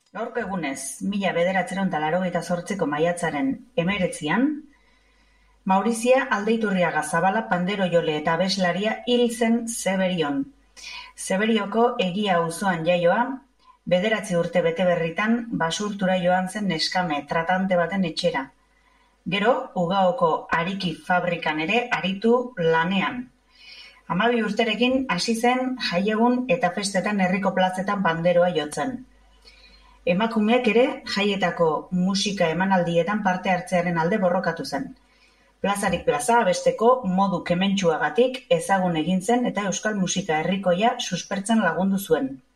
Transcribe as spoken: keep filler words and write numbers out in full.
Gaurko egunez, mila bederatziehun eta laurogeita zortziko maiatzaren hemeretzian, Maurizia Aldeiturriaga Zabala panderojole eta abeslaria hil zen Zeberion. Zeberioko Egia auzoan jaioa, bederatzi urte bete berritan basurtura joan zen neskame tratante baten etxera. Gero, Ugaoko ariki fabrikan ere aritu lanean. Hamabi urterekin hasi zen jaiegun eta festetan herriko plazetan panderoa jotzen. Emakumeek ere jaietako musika emanaldietan parte hartzearen alde borrokatu zen. Plazarik plaza abesteko modu kementsuagatik ezagun egin zen eta euskal musika herrikoia suspertzen lagundu zuen.